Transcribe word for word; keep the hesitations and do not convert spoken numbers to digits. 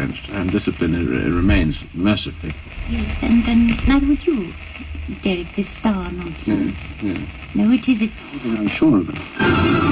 against, and discipline it, it remains, mercifully. Yes, and, and neither would you, Derek, this star nonsense. Yes, yes. No, it isn't. I'm sure of it.